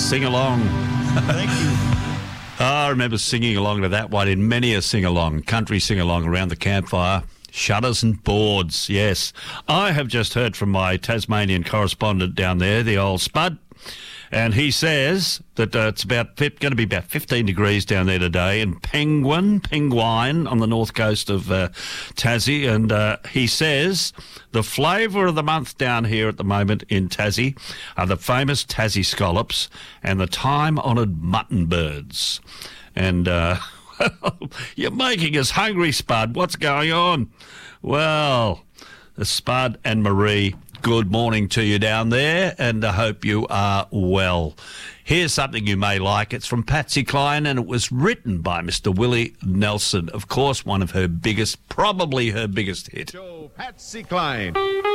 sing along. Thank you. I remember singing along to that one in many a sing-along, country sing-along around the campfire. Shutters and boards, yes. I have just heard from my Tasmanian correspondent down there, the old Spud, and he says that it's going to be about 15 degrees down there today in Penguin on the north coast of Tassie, and he says the flavour of the month down here at the moment in Tassie are the famous Tassie scallops and the time-honoured mutton birds. And you're making us hungry, Spud. What's going on? Well, Spud and Marie, good morning to you down there, and I hope you are well. Here's something you may like. It's from Patsy Cline, and it was written by Mr. Willie Nelson. Of course, one of her biggest, probably her biggest hit. Patsy Cline.